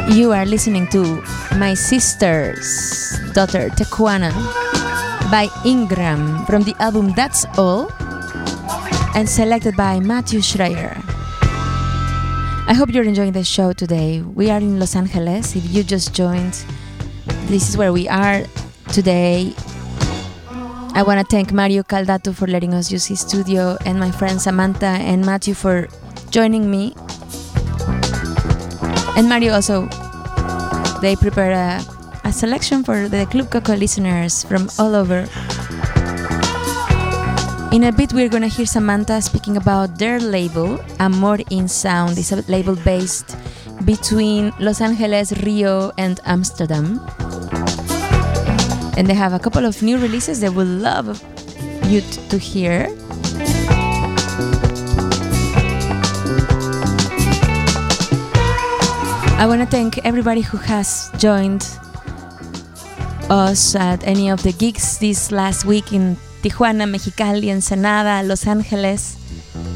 You are listening to My Sister's Daughter, Tequana, by Ingram, from the album That's All, and selected by Matthew Schreier. I hope you're enjoying the show today. We are in Los Angeles. If you just joined, this is where we are today. I want to thank Mario Caldato for letting us use his studio, and my friends Samantha and Matthew for joining me. And Mario also, they prepared a selection for the Club Coco listeners from all over. In a bit we're gonna hear Samantha speaking about their label, Amor in Sound. It's a label based between Los Angeles, Rio and Amsterdam. And they have a couple of new releases they would love you to hear. I want to thank everybody who has joined us at any of the gigs this last week in Tijuana, Mexicali, Ensenada, Los Angeles.